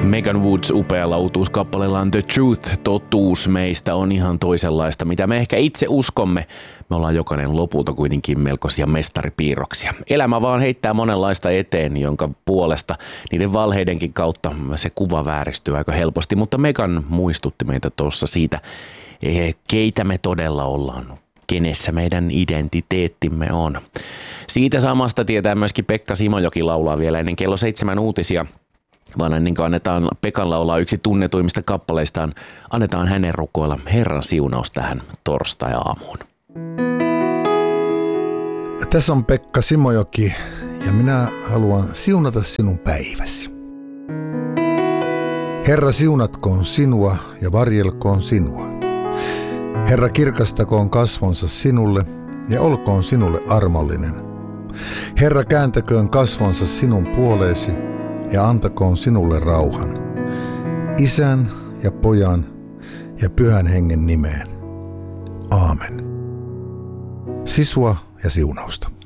Megan Woods upealla uutuuskappaleellaan The Truth, totuus meistä on ihan toisenlaista, mitä me ehkä itse uskomme. Me ollaan jokainen lopulta kuitenkin melkoisia mestaripiirroksia. Elämä vaan heittää monenlaista eteen, jonka puolesta niiden valheidenkin kautta se kuva vääristyy aika helposti. Mutta Megan muistutti meitä tuossa siitä, keitä me todella ollaan, kenessä meidän identiteettimme on. Siitä samasta tietää myöskin Pekka Simojoki laulaa vielä ennen kello 7 uutisia. Vaan ennen kuin annetaan Pekan laulaa yksi tunnetuimmista kappaleistaan, annetaan hänen rukoilla Herran siunaus tähän torstai-aamuun. Tässä on Pekka Simojoki ja minä haluan siunata sinun päiväsi. Herra siunatkoon sinua ja varjelkoon sinua. Herra kirkastakoon kasvonsa sinulle ja olkoon sinulle armollinen. Herra kääntäköön kasvonsa sinun puoleesi ja antakoon sinulle rauhan. Isän ja Pojan ja Pyhän Hengen nimeen. Aamen. Sisua ja siunausta.